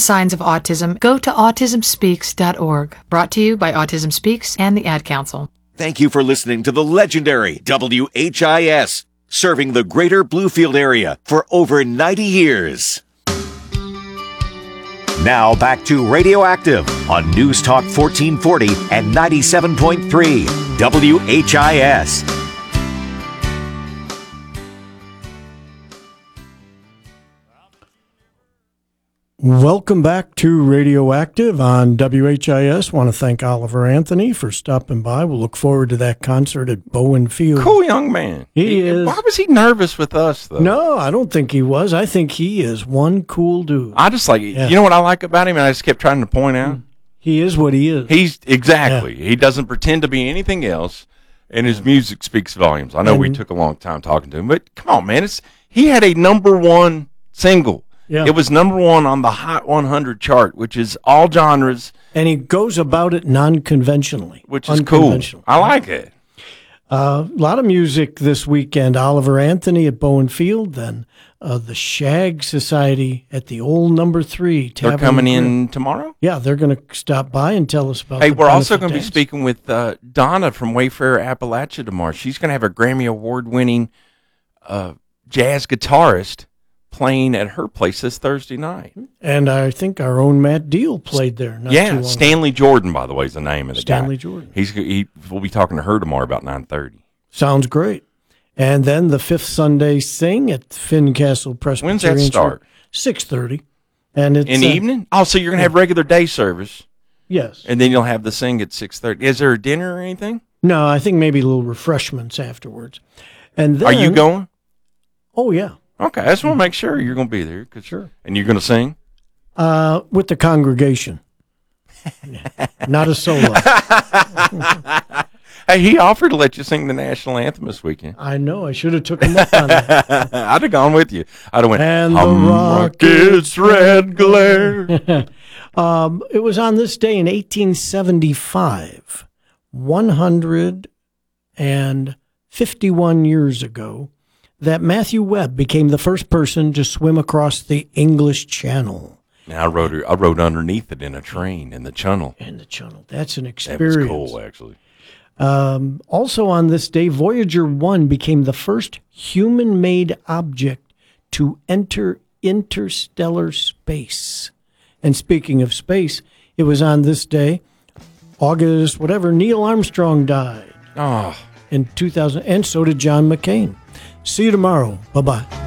signs of autism, go to autismspeaks.org. Brought to you by Autism Speaks and the Ad Council. Thank you for listening to the legendary WHIS, serving the greater Bluefield area for over 90 years. Now back to Radioactive on News Talk 1440 and 97.3 WHIS. Welcome back to Radioactive on WHIS. Want to thank Oliver Anthony for stopping by. We'll look forward to that concert at Bowen Field. Cool young man. He is. Why was he nervous with us, though? No, I don't think he was. I think he is one cool dude. I just like, you know what I like about him, and I just kept trying to point out? He is what he is. He's, exactly. Yeah. He doesn't pretend to be anything else, and his music speaks volumes. I know we took a long time talking to him, but come on, man. He had a #1 single. Yeah. It was #1 on the Hot 100 chart, which is all genres. And he goes about it non-conventionally. Which is cool. I like it. A lot of music this weekend. Oliver Anthony at Bowen Field, then the Shag Society at the old number 3 Tavern. They're coming in tomorrow? Yeah, they're going to stop by and tell us about Hey, we're also going to be speaking with Donna from Wayfarer Appalachia tomorrow. She's going to have a Grammy Award-winning jazz guitarist playing at her place this Thursday night. And I think our own Matt Deal played there. Stanley Jordan, by the way, is the name of the guy. Stanley Jordan. We'll be talking to her tomorrow about 9:30. Sounds great. And then the 5th Sunday Sing at Fincastle Presbyterian. When's that start? 6:30. And it's in the evening? Oh, so you're going to have regular day service. Yes. And then you'll have the Sing at 6:30. Is there a dinner or anything? No, I think maybe little refreshments afterwards. And then, are you going? Oh, yeah. Okay, I just want to make sure you're going to be there. Sure. And you're going to sing? With the congregation. Not a solo. Hey, he offered to let you sing the national anthem this weekend. I know. I should have took him up on that. I'd have gone with you. I'd have went, and the rocket's red glare. It was on this day in 1875, 151 years ago, that Matthew Webb became the first person to swim across the English Channel. Now, I rode underneath it in a train in the channel. That's an experience. That was cool, actually. Also on this day, Voyager 1 became the first human-made object to enter interstellar space. And speaking of space, it was on this day, August, Neil Armstrong died. Oh. In 2000, and so did John McCain. See you tomorrow. Bye-bye.